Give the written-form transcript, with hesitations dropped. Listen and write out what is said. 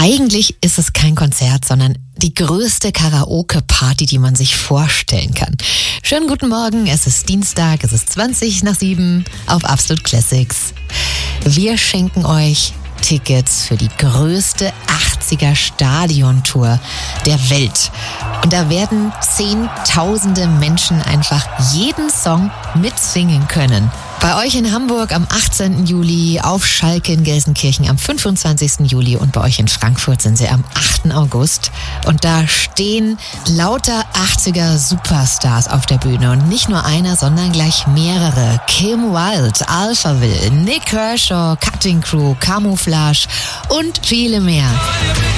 Eigentlich ist es kein Konzert, sondern die größte Karaoke-Party, die man sich vorstellen kann. Schönen guten Morgen, es ist Dienstag, es ist 7:20 auf Absolute Classics. Wir schenken euch Tickets für die größte 80er Stadiontour der Welt. Und da werden Zehntausende Menschen einfach jeden Song mitsingen können. Bei euch in Hamburg am 18. Juli, auf Schalke in Gelsenkirchen am 25. Juli und bei euch in Frankfurt sind sie am 8. August. Und da stehen lauter 80er Superstars auf der Bühne. Und nicht nur einer, sondern gleich mehrere. Kim Wilde, Alphaville, Nick Kershaw, Cutting Crew, Camouflage und viele mehr.